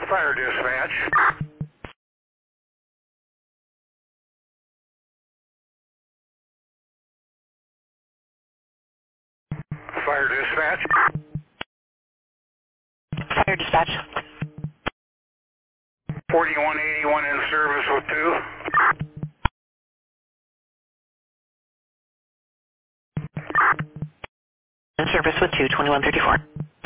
Fire dispatch. Fire dispatch. Fire dispatch. 4181 in service with 2. In service with 2, 2134.